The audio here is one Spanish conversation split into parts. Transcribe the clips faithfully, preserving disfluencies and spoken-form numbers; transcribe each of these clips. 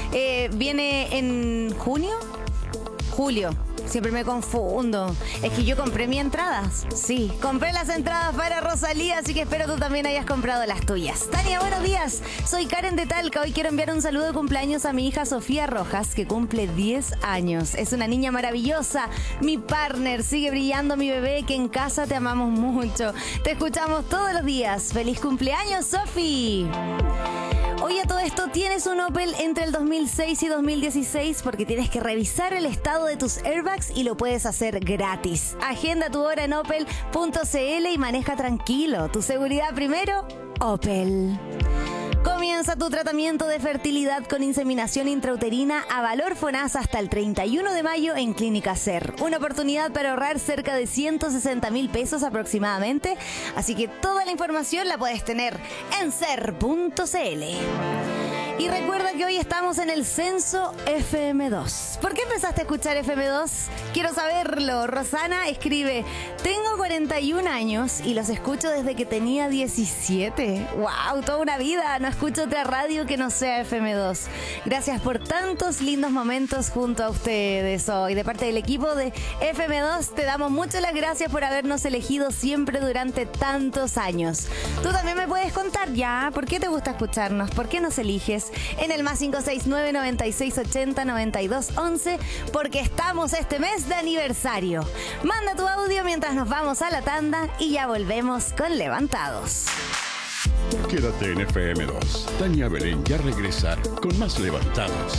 Eh, viene en junio, julio. Siempre me confundo. Es que yo compré mis entradas. Sí, compré las entradas para Rosalía, así que espero tú también hayas comprado las tuyas. Tania, buenos días. Soy Karen de Talca. Hoy quiero enviar un saludo de cumpleaños a mi hija Sofía Rojas, que cumple diez años. Es una niña maravillosa. Mi partner. Sigue brillando mi bebé, que en casa te amamos mucho. Te escuchamos todos los días. ¡Feliz cumpleaños, Sofi! Oye, a todo esto, ¿tienes un Opel entre el dos mil seis y dos mil dieciséis? Porque tienes que revisar el estado de tus airbags y lo puedes hacer gratis. Agenda tu hora en opel punto c l y maneja tranquilo. Tu seguridad primero, Opel. Comienza tu tratamiento de fertilidad con inseminación intrauterina a valor FONASA hasta el treinta y uno de mayo en Clínica SER. Una oportunidad para ahorrar cerca de ciento sesenta mil pesos aproximadamente. Así que toda la información la puedes tener en ser punto c l. Y recuerda que hoy estamos en el censo F M dos. ¿Por qué empezaste a escuchar F M dos? Quiero saberlo. Rosana escribe: tengo cuarenta y un años y los escucho desde que tenía diecisiete. ¡Wow! Toda una vida. No escucho otra radio que no sea F M dos. Gracias por tantos lindos momentos junto a ustedes hoy. De parte del equipo de F M dos te damos muchas las gracias por habernos elegido siempre durante tantos años. Tú también me puedes contar ya por qué te gusta escucharnos, por qué nos eliges. En el más cinco seis nueve, noventa y seis ochenta, noventa y dos once, porque estamos este mes de aniversario. Manda tu audio mientras nos vamos a la tanda y ya volvemos con Levantados. Quédate en F M dos. Tania Belén ya regresa con más Levantados.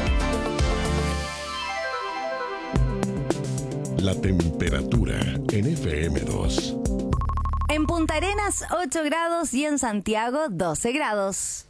La temperatura en F M dos. En Punta Arenas, ocho grados y en Santiago, doce grados.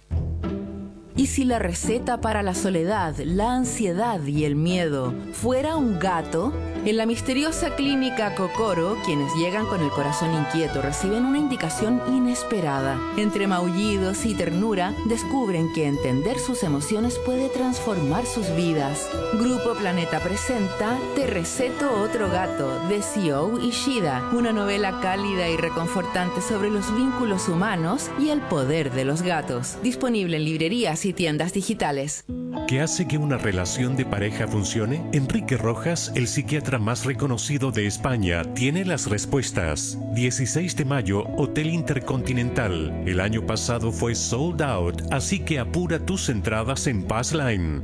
¿Y si la receta para la soledad, la ansiedad y el miedo fuera un gato? En la misteriosa clínica Cocoro, quienes llegan con el corazón inquieto reciben una indicación inesperada. Entre maullidos y ternura, descubren que entender sus emociones puede transformar sus vidas. Grupo Planeta presenta Te receto otro gato, de C E O Ishida, una novela cálida y reconfortante sobre los vínculos humanos y el poder de los gatos. Disponible en librerías y tiendas digitales. ¿Qué hace que una relación de pareja funcione? Enrique Rojas, el psiquiatra más reconocido de España, tiene las respuestas. dieciséis de mayo, Hotel Intercontinental. El año pasado fue sold out, así que apura tus entradas en Passline.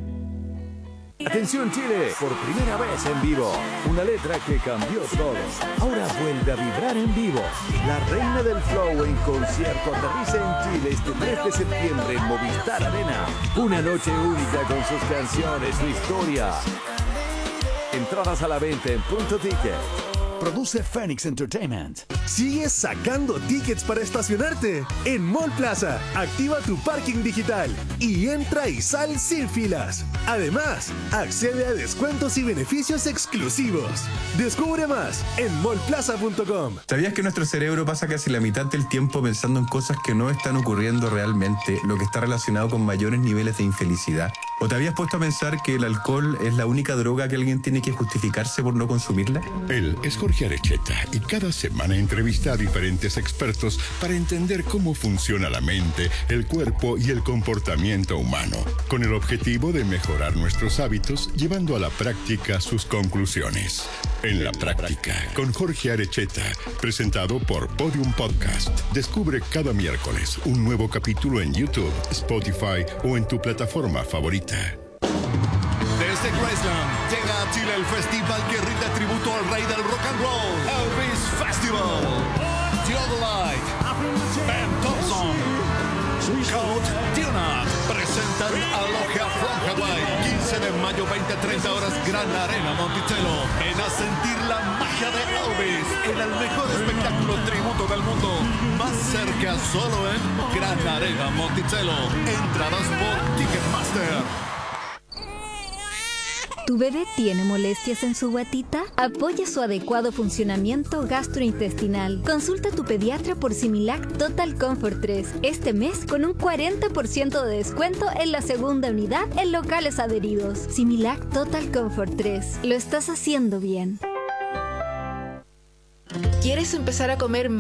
Atención Chile, por primera vez en vivo, una letra que cambió todo. Ahora vuelve a vibrar en vivo. La reina del flow en concierto aterriza en Chile este tres de septiembre en Movistar Arena. Una noche única con sus canciones, su historia. Entradas a la venta en Punto Ticket. Produce Phoenix Entertainment. Sigues sacando tickets para estacionarte. En Mall Plaza, activa tu parking digital y entra y sal sin filas. Además, accede a descuentos y beneficios exclusivos. Descubre más en mall plaza punto com. ¿Sabías que nuestro cerebro pasa casi la mitad del tiempo pensando en cosas que no están ocurriendo realmente, lo que está relacionado con mayores niveles de infelicidad? ¿O te habías puesto a pensar que el alcohol es la única droga que alguien tiene que justificarse por no consumirla? Él es Jorge Arecheta y cada semana entrevista a diferentes expertos para entender cómo funciona la mente, el cuerpo y el comportamiento humano, con el objetivo de mejorar nuestros hábitos, llevando a la práctica sus conclusiones. En la práctica, con Jorge Arecheta, presentado por Podium Podcast. Descubre cada miércoles un nuevo capítulo en YouTube, Spotify o en tu plataforma favorita. Desde Graceland llega a Chile el festival que rinde tributo al rey del rock and roll, Elvis Festival. Theodolite, Ben Thompson, Coach Tionat presentan a Logia from Hawaii. quince de mayo, veinte a treinta horas, Gran Arena Monticello. Ven a sentir la magia de Elvis en el mejor espectáculo tributo del mundo. Más cerca solo en Gran Arena Monticello. Entradas por Ticketmaster. ¿Tu bebé tiene molestias en su guatita? Apoya su adecuado funcionamiento gastrointestinal. Consulta a tu pediatra por Similac Total Comfort tres este mes con un cuarenta por ciento de descuento en la segunda unidad en locales adheridos. Similac Total Comfort tres. Lo estás haciendo bien. ¿Quieres empezar a comer